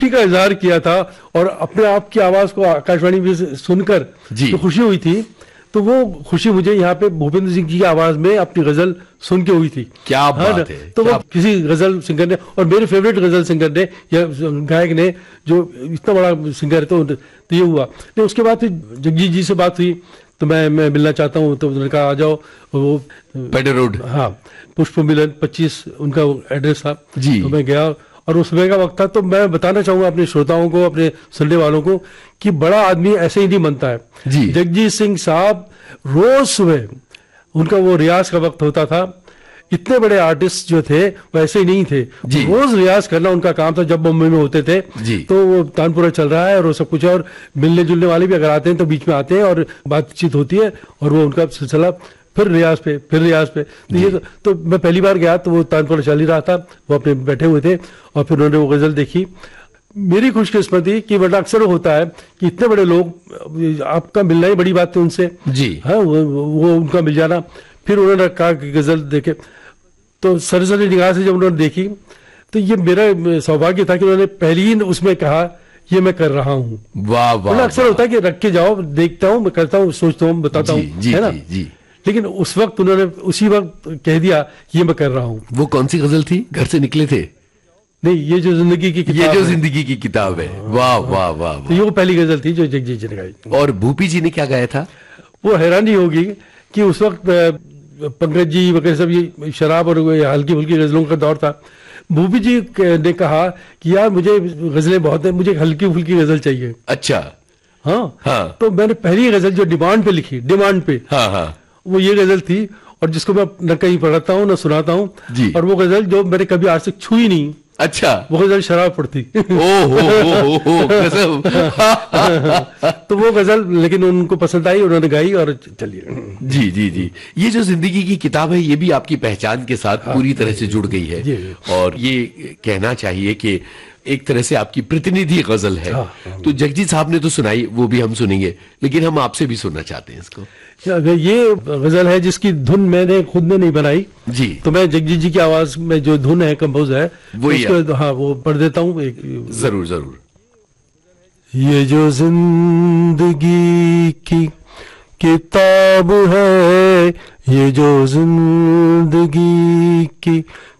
का इजहार किया था और अपने आप की आवाज को आकाशवाणी में सुनकर जी। जो खुशी हुई थी, तो वो खुशी मुझे यहाँ पे भूपेंद्र सिंह जी की आवाज में अपनी गजल सुन के हुई थी। क्या बात ना? है। तो वो किसी गजल सिंगर ने, और मेरे फेवरेट गजल सिंगर ने या गायक ने, जो इतना बड़ा सिंगर है, तो ये हुआ। नहीं, उसके बाद फिर जगजीत जी से बात हुई, तो मैं मिलना चाहता हूँ, तो उन्होंने कहा आ जाओ। वो पेडर रोड, हाँ, पुष्प मिलन 25 उनका एड्रेस था जी। तो मैं गया और उस समय का वक्त था। तो मैं बताना चाहूंगा अपने श्रोताओं को, अपने सुनने वालों को, कि बड़ा आदमी ऐसे ही नहीं बनता है जी। जगजीत सिंह साहब रोज सुबह उनका वो रियाज का वक्त होता था। इतने बड़े आर्टिस्ट जो थे वैसे ही नहीं थे, रोज रियाज करना उनका काम था। जब बम्बई में होते थे तो वो तानपुरा चल रहा है और वो सब कुछ है, और मिलने जुलने वाले भी अगर आते हैं तो बीच में आते हैं और बातचीत होती है, और वो उनका सिलसिला फिर रियाज पे तो ये तो मैं पहली बार गया तो वो तानपुरा चल ही रहा था, वो अपने बैठे हुए थे, और फिर उन्होंने वो गजल देखी। मेरी खुशकिस्मती कि वरना अक्सर होता है कि इतने बड़े लोग, आपका मिलना ही बड़ी बात है उनसे जी। हाँ, वो उनका मिल जाना। फिर उन्होंने कहा कि गजल देखे, तो सरसरी निगाह से जब उन्होंने देखी, तो ये मेरा सौभाग्य था कि उन्होंने पहली ही उसमें कहा ये मैं कर रहा हूँ। वाह वाह। अक्सर होता है कि रख के जाओ, देखता हूँ, मैं करता हूँ, सोचता हूँ, बताता हूँ, है ना। लेकिन उस वक्त उन्होंने उसी वक्त कह दिया ये मैं कर रहा हूँ। वो कौन सी गजल थी? घर से निकले थे? नहीं, ये जो जिंदगी की किताब, ये जो जिंदगी की किताब है। वाह वाह वाह। तो ये वो पहली गजल थी जो जगजीत जी ने गाई। और भूपी जी ने क्या गाया था? वो हैरानी होगी कि उस वक्त पंकज जी वगैरह सब ये शराब और हल्की फुल्की गजलों का दौर था। भूपी जी ने कहा कि यार मुझे गजलें बहुत है, मुझे हल्की फुल्की गजल चाहिए। अच्छा। हाँ। तो मैंने पहली गजल जो डिमांड पे लिखी, डिमांड पे, हाँ, वो ये गजल थी, और जिसको मैं न कहीं पढ़ता हूँ न सुनाता हूँ, और वो गजल जो मैंने कभी आज तक छुई नहीं। अच्छा। वो गजल शराब पर थी। तो वो गजल लेकिन उनको पसंद आई, उन्होंने गाई और चलिए। जी जी जी। ये जो जिंदगी की किताब है ये भी आपकी पहचान के साथ पूरी तरह से जुड़ गई है, और ये कहना चाहिए कि एक तरह से आपकी प्रतिनिधि गजल है। तो जगजीत साहब ने तो सुनाई, वो भी हम सुनेंगे, लेकिन हम आपसे भी सुनना चाहते हैं इसको। ये गजल है जिसकी धुन मैंने खुद ने नहीं बनाई जी, तो मैं जगजीत जी की आवाज में जो धुन है, कंपोज है, हाँ वो पढ़ देता हूँ। जरूर जरूर। ये जो जिंदगी की किताब है, ये जो जिंदगी की